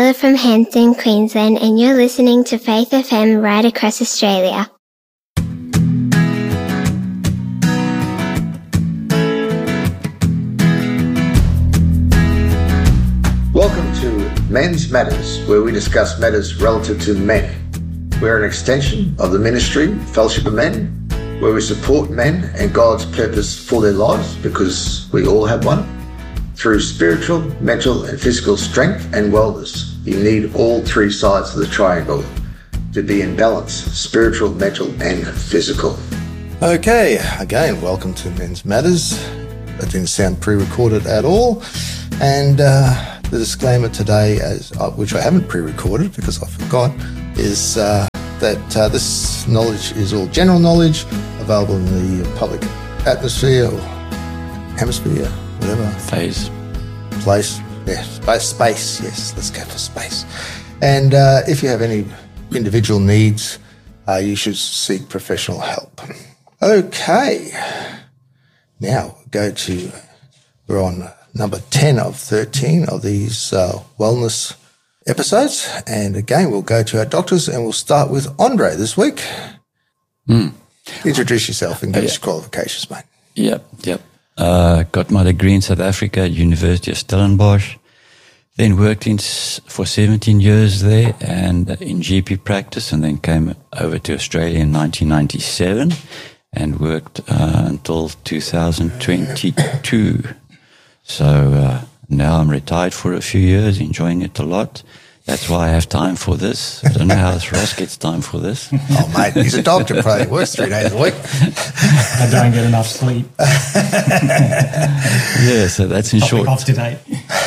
Taylor from Hampton, Queensland, and you're listening to Faith FM right across Australia. Welcome to Men's Matters, where we discuss matters relative to men. We're an extension of the ministry, Fellowship of Men, where we support men and God's purpose for their lives, because we all have one, through spiritual, mental and physical strength and wellness. You need all three sides of the triangle to be in balance: spiritual, mental and physical. Okay, again, welcome to Men's Matters. That didn't sound pre-recorded at all. And the disclaimer today, which I haven't pre-recorded because I forgot, is that this knowledge is all general knowledge available in the public atmosphere or hemisphere, whatever. Place. Yeah, space. Yes, let's go for space. And if you have any individual needs, you should seek professional help. Okay. Now, we're on number 10 of 13 of these wellness episodes. And again, we'll go to our doctors and we'll start with Andre this week. Introduce yourself and give us your qualifications, mate. Yep. Got my degree in South Africa, University of Stellenbosch. Then worked for 17 years there and in GP practice, and then came over to Australia in 1997 and worked until 2022. So now I'm retired for a few years, enjoying it a lot. That's why I have time for this. I don't know how Ross gets time for this. Oh, mate, he's a doctor, probably works 3 days a week. I don't get enough sleep. Yeah, so that's in short. Off to date.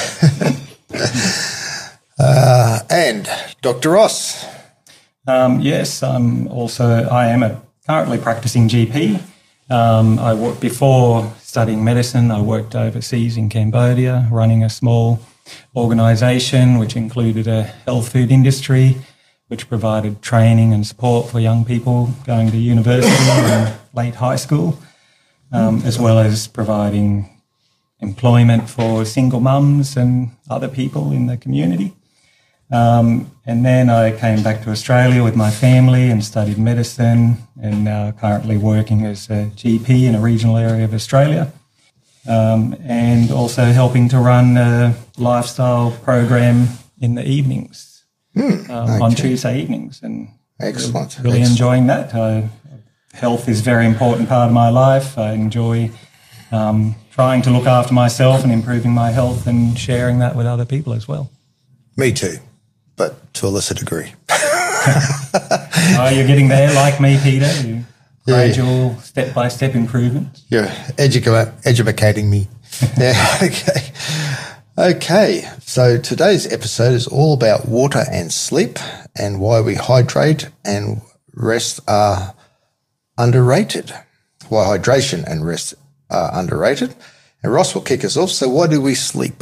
And Dr. Ross. Yes, I am currently practicing GP. Before studying medicine, I worked overseas in Cambodia, running a small organisation which included a health food industry, which provided training and support for young people going to university and late high school, as well as providing employment for single mums and other people in the community. And then I came back to Australia with my family and studied medicine, and now currently working as a GP in a regional area of Australia, and also helping to run a lifestyle program in the evenings, on Tuesday evenings. And Excellent. Really enjoying that. Health is a very important part of my life. I enjoy trying to look after myself and improving my health and sharing that with other people as well. Me too, but to a lesser degree. Oh, you're getting there like me, Peter. Gradual, step-by-step improvements. You're educating me. Yeah, Okay, so today's episode is all about water and sleep and why we hydrate and rest are underrated. Why hydration and rest are underrated. And Ross will kick us off. So why do we sleep?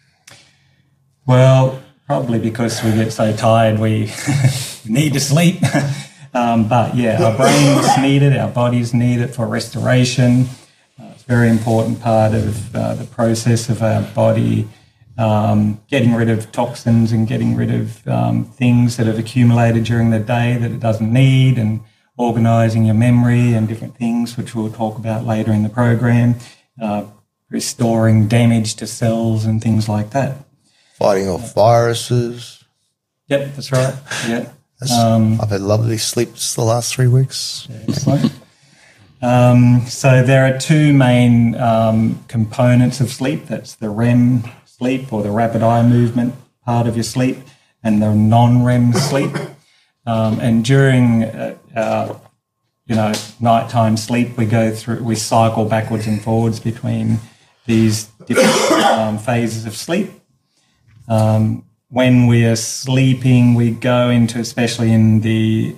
Well, probably because we get so tired we need to sleep. But yeah, our brains need it, our bodies need it for restoration. It's a very important part of the process of our body getting rid of toxins and getting rid of things that have accumulated during the day that it doesn't need, and organising your memory and different things, which we'll talk about later in the program, restoring damage to cells and things like that. Fighting off viruses. Yep, that's right. Yeah. I've had lovely sleep the last 3 weeks. Excellent. So there are two main components of sleep. That's the REM sleep, or the rapid eye movement part of your sleep, and the non-REM sleep. And during nighttime sleep, we cycle backwards and forwards between these different phases of sleep. When we are sleeping, we go into, especially in the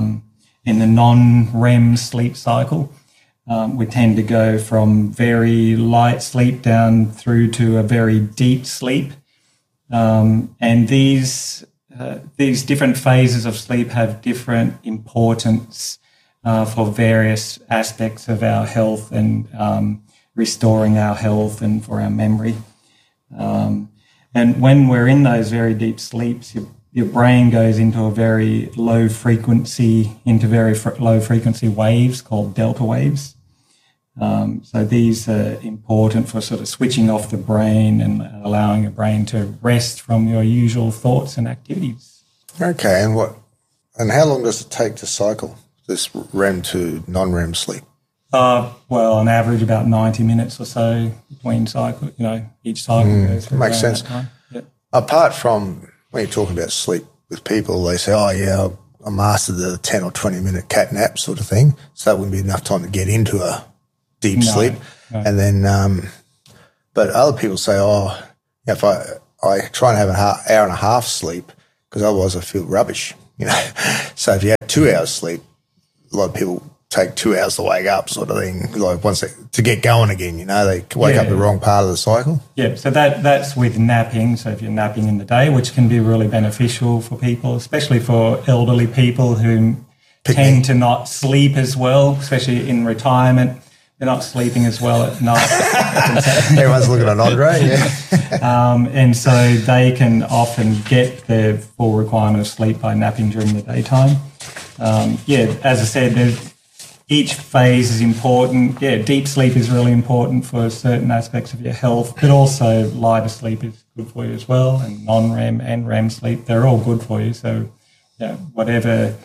non-REM sleep cycle, we tend to go from very light sleep down through to a very deep sleep. And these different phases of sleep have different importance for various aspects of our health and restoring our health and for our memory. And when we're in those very deep sleeps, your brain goes into a very low frequency waves called delta waves. So these are important for sort of switching off the brain and allowing your brain to rest from your usual thoughts and activities. Okay, and how long does it take to cycle this REM to non-REM sleep? Well, on average, about 90 minutes or so between cycle. Each cycle goes through. Makes sense. That time. Yep. Apart from when you're talking about sleep with people, they say, "Oh yeah, I mastered the 10 or 20 minute cat nap sort of thing," so that wouldn't be enough time to get into a deep sleep. No. And then, but other people say, "Oh, if I try and have an hour and a half sleep because otherwise I feel rubbish." So if you had 2 hours sleep, a lot of people take 2 hours to wake up, sort of thing. Like to get going again, they wake up the wrong part of the cycle. Yeah, so that's with napping. So if you're napping in the day, which can be really beneficial for people, especially for elderly people who tend to not sleep as well, especially in retirement. They're not sleeping as well at night. Everyone's looking at Andre, yeah. And so they can often get their full requirement of sleep by napping during the daytime. As I said, each phase is important. Yeah, deep sleep is really important for certain aspects of your health, but also lighter sleep is good for you as well, and non-REM and REM sleep, they're all good for you. So, whatever...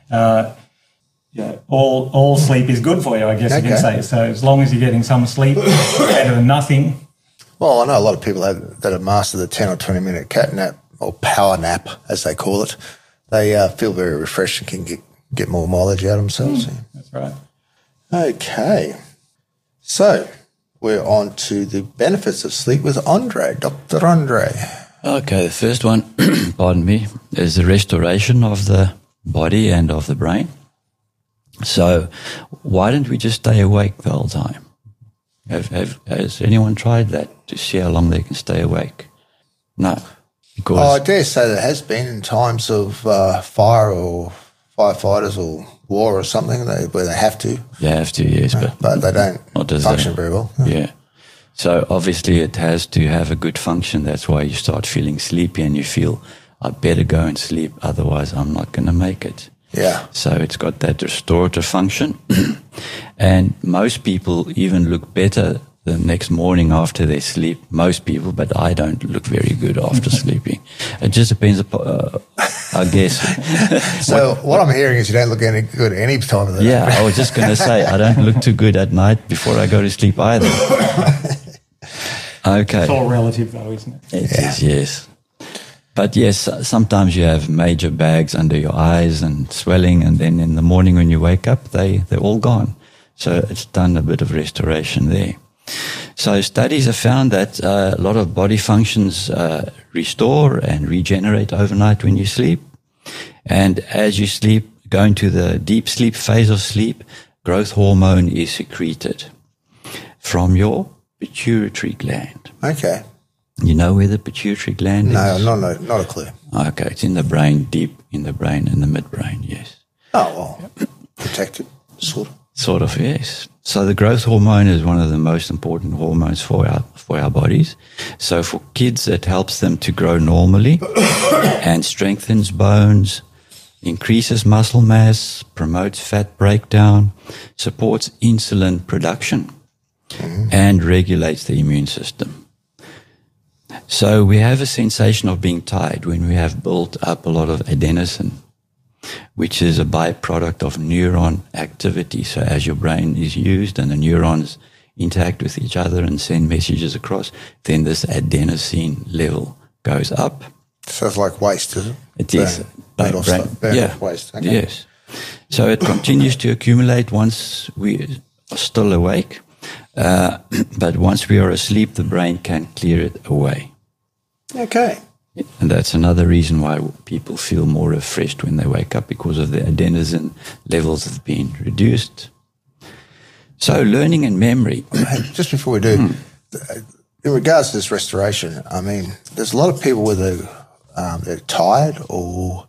all sleep is good for you, I guess you can say. So as long as you're getting some sleep, better than nothing. Well, I know a lot of people that have mastered the 10 or 20 minute cat nap, or power nap, as they call it. They feel very refreshed and can get more mileage out of themselves. That's right. Okay. So we're on to the benefits of sleep with Andre, Dr. Andre. Okay, the first one, pardon me, is the restoration of the body and of the brain. So why don't we just stay awake the whole time? Has anyone tried that to see how long they can stay awake? No. Because I dare say there has been in times of fire or firefighters or war or something where they have to. You have to, yes. But they don't function very well. No. Yeah. So obviously it has to have a good function. That's why you start feeling sleepy and you feel, I better go and sleep, otherwise I'm not going to make it. Yeah. So it's got that restorative function. And most people even look better the next morning after they sleep. Most people, but I don't look very good after sleeping. It just depends upon, I guess. So what I'm hearing is you don't look any good any time of the day. Yeah, I was just going to say, I don't look too good at night before I go to sleep either. Okay. It's all relative though, isn't it? It is, yes. But yes, sometimes you have major bags under your eyes and swelling, and then in the morning when you wake up, they're all gone. So it's done a bit of restoration there. So studies have found that a lot of body functions restore and regenerate overnight when you sleep. And as you sleep, go into the deep sleep phase of sleep, growth hormone is secreted from your pituitary gland. Okay. You know where the pituitary gland is? No, not a clue. Okay, it's in the brain, deep in the brain, in the midbrain, yes. Oh, well, protected, sort of. Sort of, yes. So the growth hormone is one of the most important hormones for our bodies. So for kids, it helps them to grow normally and strengthens bones, increases muscle mass, promotes fat breakdown, supports insulin production, and regulates the immune system. So we have a sensation of being tired when we have built up a lot of adenosine, which is a byproduct of neuron activity. So as your brain is used and the neurons interact with each other and send messages across, then this adenosine level goes up. So it's like waste, is it? It is. Burn off waste. Okay. Yes. So it continues to accumulate once we are still awake. But once we are asleep, the brain can clear it away. Okay. And that's another reason why people feel more refreshed when they wake up, because of the adenosine levels have been reduced. So learning and memory. Just before we do, in regards to this restoration, I mean, there's a lot of people where they're tired or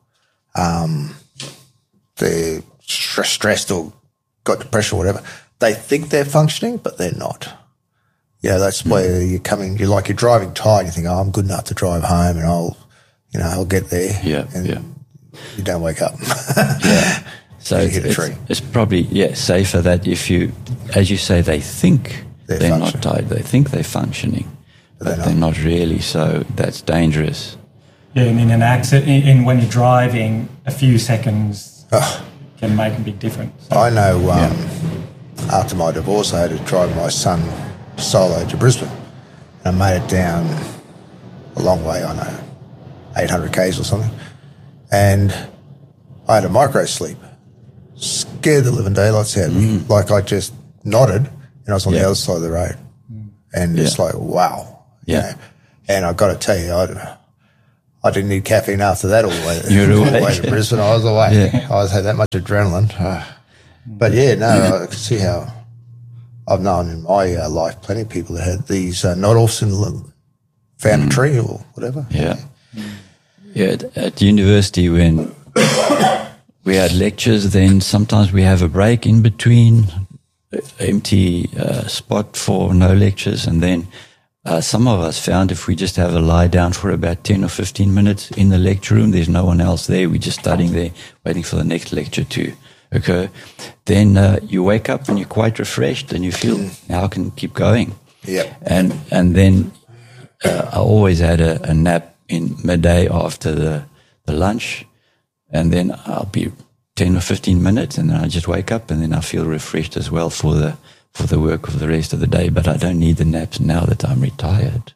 they're stressed or got depression or whatever. They think they're functioning, but they're not. Yeah, that's where you're driving tired. You think, oh, I'm good enough to drive home, and I'll get there. Yeah, and you don't wake up. Yeah. So it's probably safer that if you, as you say, they think they're not tired, they think they're functioning, but they're not really. So that's dangerous. Yeah, and in an accident, when you're driving, a few seconds can make a big difference. So. I know. After my divorce, I had to drive my son solo to Brisbane, and I made it down a long way. I know, 800 k's or something, and I had a micro sleep. Scared the living daylights out of me. Like I just nodded and I was on the other side of the road. And it's like, wow. You know? And I've got to tell you, I didn't need caffeine after that all the way to Brisbane. I was awake. Yeah. I had that much adrenaline. But I can see how I've known in my life plenty of people that had these nod-offs and found a tree or whatever. Yeah. Yeah, at university when we had lectures, then sometimes we have a break in between, empty spot for no lectures. And then some of us found if we just have a lie down for about 10 or 15 minutes in the lecture room, there's no one else there. We're just studying there, waiting for the next lecture to occur. Then you wake up and you're quite refreshed and you feel, now I can keep going. Yeah. And then I always had a nap in midday after the lunch. And then I'll be 10 or 15 minutes and then I just wake up and then I feel refreshed as well for the work of the rest of the day. But I don't need the naps now that I'm retired.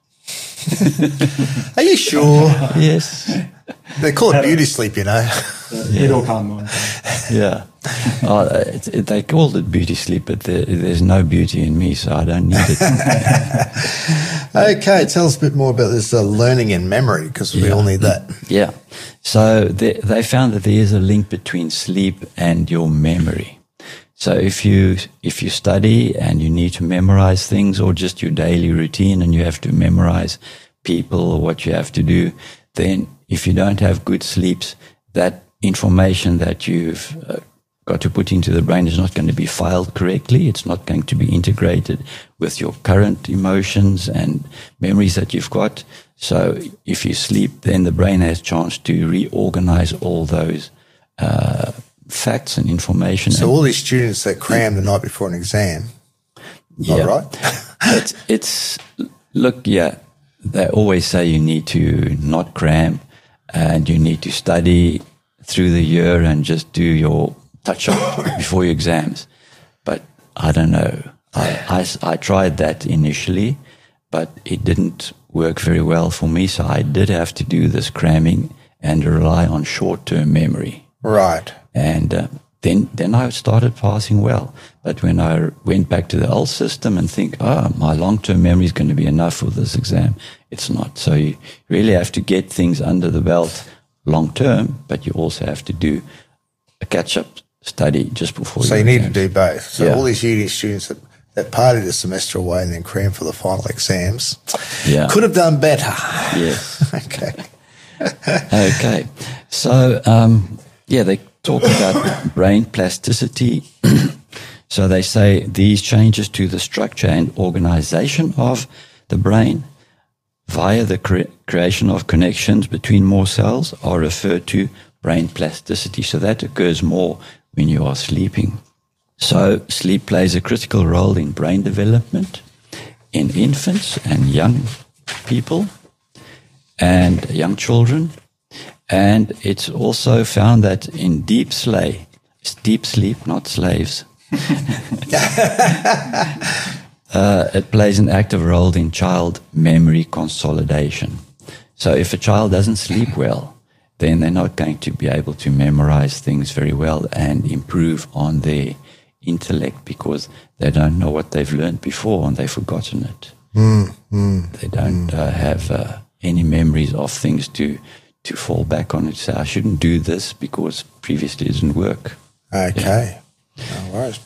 Are you sure? Yes. They call it beauty sleep, you know. It'll come on. Yeah. They call it beauty sleep, but there's no beauty in me, so I don't need it. Okay, tell us a bit more about this learning and memory, because we all need that. Yeah. So they found that there is a link between sleep and your memory. So if you study and you need to memorize things, or just your daily routine and you have to memorize people or what you have to do, then if you don't have good sleeps, that information that you've got to put into the brain is not going to be filed correctly. It's not going to be integrated with your current emotions and memories that you've got. So if you sleep, then the brain has a chance to reorganize all those facts and information. So all these students that cram the night before an exam, right? They always say you need to not cram and you need to study through the year and just do your touch-up before your exams. But I don't know. I tried that initially, but it didn't work very well for me. So I did have to do this cramming and rely on short-term memory. Right. And then I started passing well. But when I went back to the old system and think, my long-term memory is going to be enough for this exam, it's not. So you really have to get things under the belt long-term, but you also have to do a catch-up study just before. So you need to do both. So all these uni students that parted the semester away and then cram for the final exams could have done better. Yes. Okay. Okay. So, they talk about brain plasticity. So they say these changes to the structure and organization of the brain via the creation of connections between more cells are referred to brain plasticity. So that occurs more when you are sleeping. So sleep plays a critical role in brain development in infants and young people and young children. And it's also found that in deep sleep, not slaves, it plays an active role in child memory consolidation. So if a child doesn't sleep well, then they're not going to be able to memorize things very well and improve on their intellect because they don't know what they've learned before and they've forgotten it. They don't have any memories of things to fall back on and say, I shouldn't do this because previously it didn't work. Okay. No worries.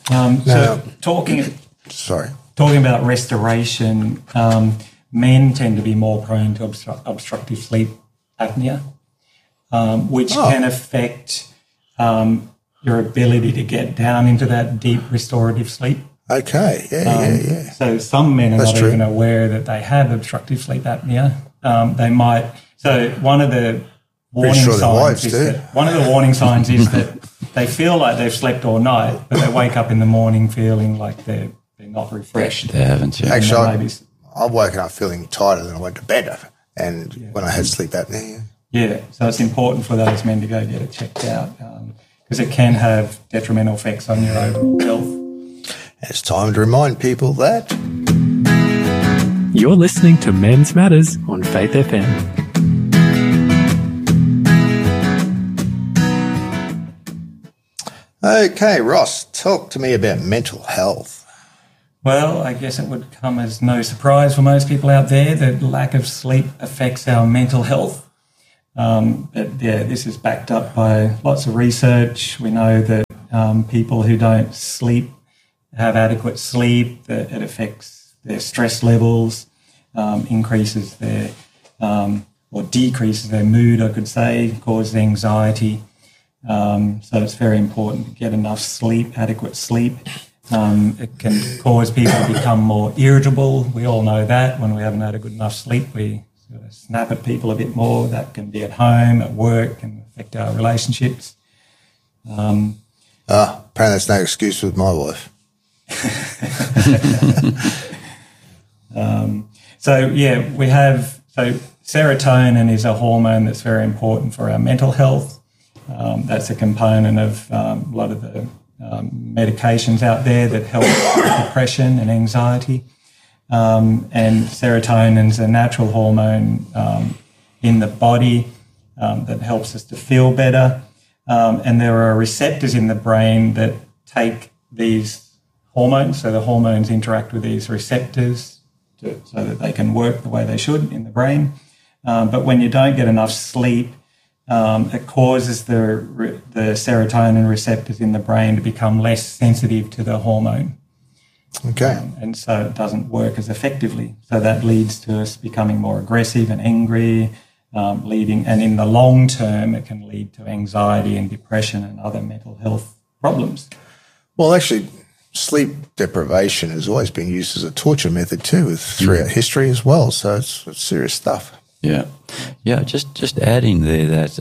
Talking about restoration, men tend to be more prone to obstructive sleep apnea, which can affect your ability to get down into that deep restorative sleep. Okay, yeah. So some men are That's not true. even aware that they have obstructive sleep apnea. They might. So one of the warning sure their signs wives is do. that one of the warning signs is that they feel like they've slept all night, but they wake up in the morning feeling like they're not refreshed. They haven't. Yeah. Actually, And maybe- I've woken up feeling tighter than I went to bed, and when I had sleep apnea. Yeah, so it's important for those men to go get it checked out because it can have detrimental effects on your overall health. It's time to remind people that You're listening to Men's Matters on Faith FM. Okay, Ross, talk to me about mental health. Well, I guess it would come as no surprise for most people out there that lack of sleep affects our mental health. But yeah, this is backed up by lots of research. We know that people who don't have adequate sleep, that it affects their stress levels, increases their or decreases their mood, I could say, causes anxiety. So it's very important to get enough sleep, adequate sleep. It can cause people to become more irritable. We all know that when we haven't had a good enough sleep, we sort of snap at people a bit more. That can be at home, at work, can affect our relationships. Apparently that's no excuse with my wife. So serotonin is a hormone that's very important for our mental health. That's a component of a lot of the medications out there that help with depression and anxiety. And serotonin's a natural hormone in the body that helps us to feel better. And there are receptors in the brain that take these hormones. So the hormones interact with these receptors so that they can work the way they should in the brain. But when you don't get enough sleep, it causes the serotonin receptors in the brain to become less sensitive to the hormone. Okay. And so it doesn't work as effectively. So that leads to us becoming more aggressive and angry, and in the long term, it can lead to anxiety and depression and other mental health problems. Well, actually, sleep deprivation has always been used as a torture method too throughout history as well. So it's serious stuff. Yeah. Just adding there that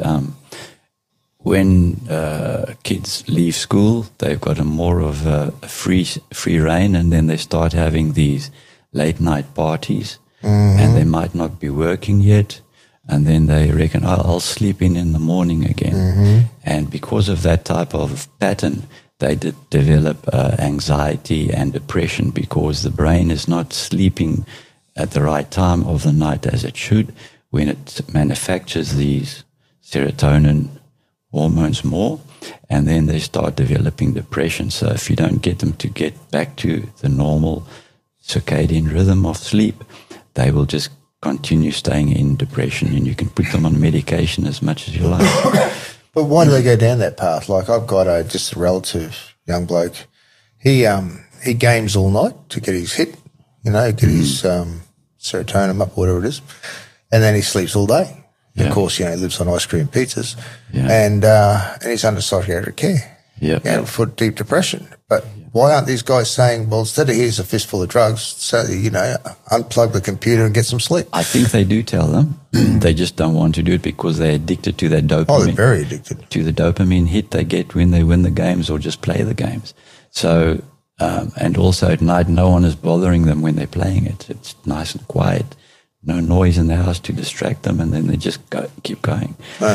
when kids leave school, they've got more of a free reign, and then they start having these late night parties, and they might not be working yet, and then they reckon, I'll sleep in the morning again. And because of that type of pattern, they develop anxiety and depression because the brain is not sleeping at the right time of the night as it should when it manufactures these serotonin hormones more, and then they start developing depression. So if you don't get them to get back to the normal circadian rhythm of sleep, they will just continue staying in depression, and you can put them on medication as much as you like. But why do they go down that path? Like I've got just a relative, young bloke. He games all night to get his hit, get his serotonin up, whatever it is, and then he sleeps all day. Yeah. Of course, he lives on ice cream and pizzas, Yeah. and he's under psychiatric care. Yeah. For deep depression. But why aren't these guys saying, well, instead of here's a fistful of drugs, so unplug the computer and get some sleep? I think they do tell them. They just don't want to do it because they're addicted to that dopamine. Oh, they're very addicted. To the dopamine hit they get when they win the games or just play the games. So, and also at night, no one is bothering them when they're playing it. It's nice and quiet. No noise in the house to distract them, and then they just keep going.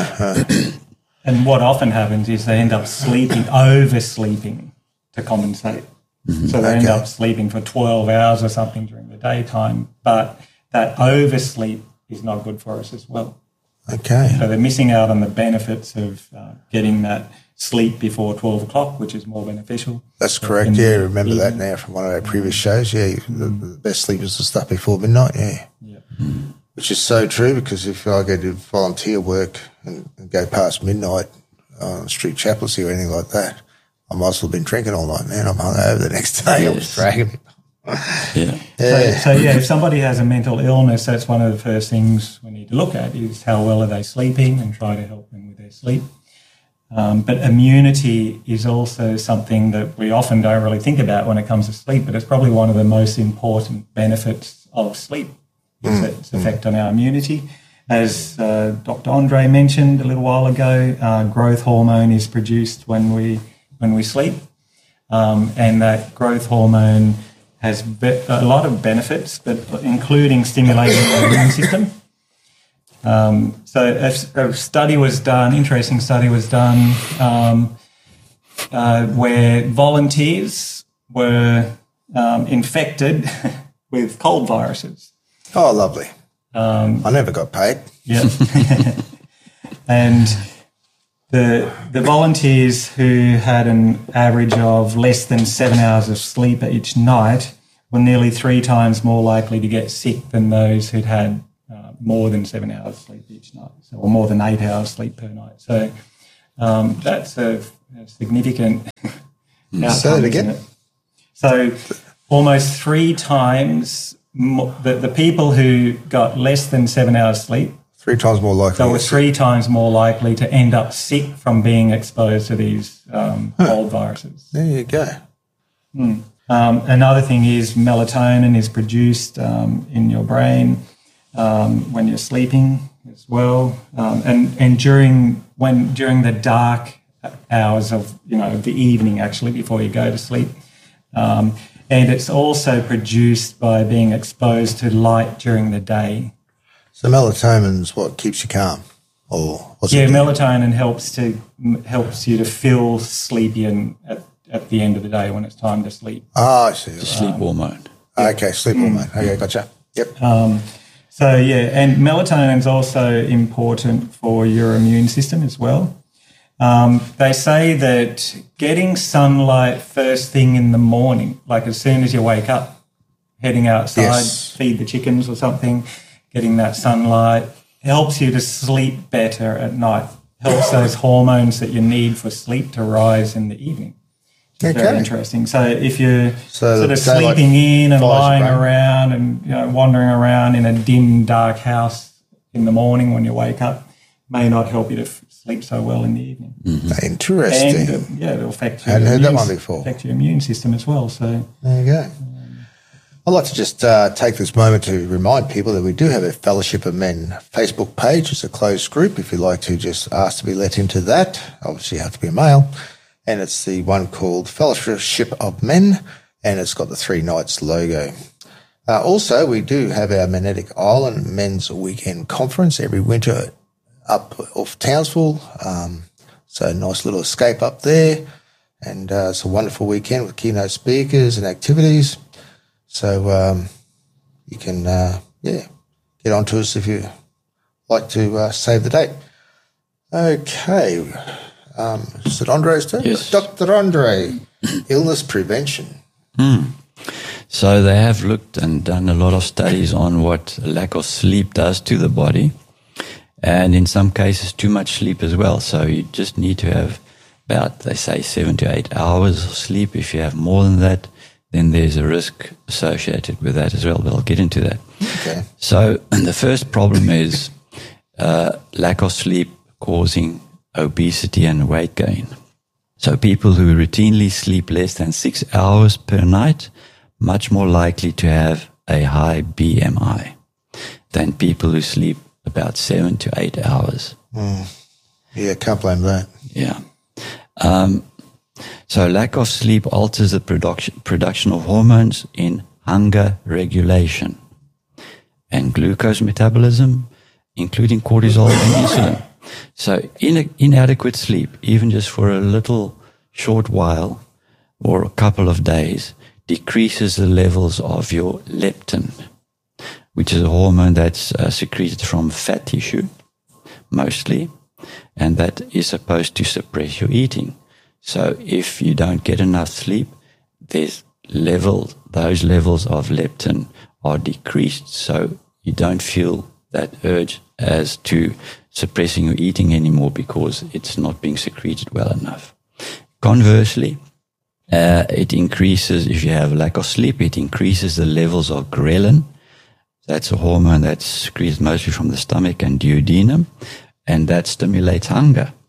And what often happens is they end up oversleeping to compensate. So they end up sleeping for 12 hours or something during the daytime, but that oversleep is not good for us as well. Okay. So they're missing out on the benefits of getting that sleep before 12 o'clock, which is more beneficial. That's correct. Yeah, I remember that now from one of our previous shows. Yeah, the best sleep is the stuff before midnight. Yeah. Which is so true, because if I go to volunteer work and go past midnight on street chaplaincy or anything like that, I might as well have been drinking all night, man. I'm hungover the next day. Yes. I was dragging me. So if somebody has a mental illness, that's one of the first things we need to look at is how well are they sleeping and try to help them with their sleep. But immunity is also something that we often don't really think about when it comes to sleep, but it's probably one of the most important benefits of sleep, is its effect on our immunity. As Dr. Andre mentioned a little while ago, growth hormone is produced when we sleep, and that growth hormone has a lot of benefits, but including stimulating the immune system. So a study was done, interesting study was done, where volunteers were infected with cold viruses. Oh, lovely. I never got paid. Yeah. And the volunteers who had an average of less than 7 hours of sleep each night were nearly 3 times more likely to get sick than those who'd had more than 7 hours sleep each night, or more than 8 hours sleep per night. So that's a significant outcome. Say it again. Isn't it? So almost 3 times the people who got less than 7 hours sleep, 3 times more likely. they were 3 times more likely to end up sick from being exposed to these cold viruses. There you go. Another thing is melatonin is produced in your brain when you're sleeping as well, and during the dark hours of the evening, actually, before you go to sleep. And it's also produced by being exposed to light during the day. So melatonin's what keeps you calm, or what's it do? Melatonin helps you to feel sleepy and at the end of the day when it's time to sleep. I see. The sleep hormone. Okay, sleep hormone. Okay, gotcha. Yep. And melatonin is also important for your immune system as well. They say that getting sunlight first thing in the morning, like as soon as you wake up, heading outside, feed the chickens or something, getting that sunlight helps you to sleep better at night, helps those hormones that you need for sleep to rise in the evening. Okay. Very interesting. So if you're sort of daylight sleeping in and fires lying your brain. around and wandering around in a dim, dark house in the morning when you wake up, may not help you to sleep so well in the evening. Interesting. And it'll affect Hadn't heard that one before. Affect your immune system as well. So There you go. I'd like to just take this moment to remind people that we do have a Fellowship of Men Facebook page. It's a closed group. If you'd like to just ask to be let into that, obviously you have to be a male. And it's the one called Fellowship of Men, and it's got the 3 Knights logo. Also, we do have our Magnetic Island Men's Weekend Conference every winter up off Townsville. So a nice little escape up there. And it's a wonderful weekend with keynote speakers and activities. So you can, get on to us if you like to save the date. Okay. Is it Andre's turn? Yes. Dr. Andre, illness prevention. So they have looked and done a lot of studies on what lack of sleep does to the body, and in some cases too much sleep as well. So you just need to have about, they say, 7 to 8 hours of sleep. If you have more than that, then there's a risk associated with that as well, but I'll get into that. Okay. So the first problem is lack of sleep causing obesity and weight gain. So people who routinely sleep less than 6 hours per night, much more likely to have a high BMI than people who sleep about 7 to 8 hours. Yeah, can't blame that. Yeah. So lack of sleep alters the production of hormones in hunger regulation and glucose metabolism, including cortisol and insulin. So inadequate sleep, even just for a little short while or a couple of days, decreases the levels of your leptin, which is a hormone that's secreted from fat tissue, mostly, and that is supposed to suppress your eating. So if you don't get enough sleep, those levels of leptin are decreased, so you don't feel that urge as to suppressing your eating anymore because it's not being secreted well enough. Conversely, it increases, if you have a lack of sleep, it increases the levels of ghrelin. That's a hormone that's secreted mostly from the stomach and duodenum, and that stimulates hunger.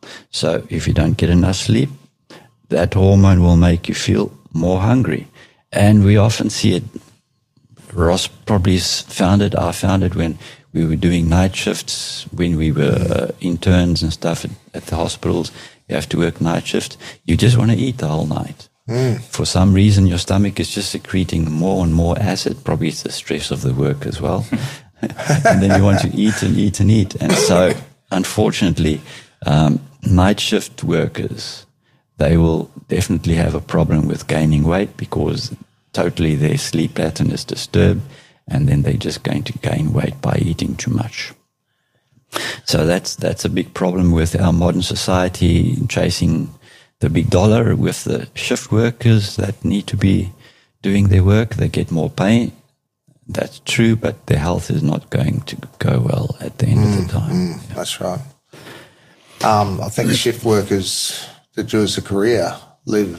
So if you don't get enough sleep, that hormone will make you feel more hungry. And we often see it. Ross probably found it. I found it when we were doing night shifts, when we were interns and stuff at the hospitals. You have to work night shifts. You just want to eat the whole night. For some reason, your stomach is just secreting more and more acid. Probably it's the stress of the work as well. And then you want to eat and eat and eat. And so, unfortunately, night shift workers, they will definitely have a problem with gaining weight because totally their sleep pattern is disturbed, and then they're just going to gain weight by eating too much. So that's a big problem with our modern society, chasing the big dollar with the shift workers that need to be doing their work. They get more pay. That's true, but their health is not going to go well at the end of the time. That's right. I think shift workers that do as a career live